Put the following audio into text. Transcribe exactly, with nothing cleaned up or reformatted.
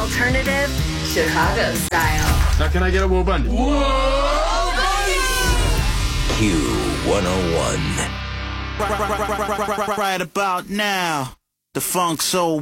alternative, Chicago style. Now can I get a Whoa Bundy? Whoa, Q one oh one. Right, right, right, right, right, right, right about now, the funk soul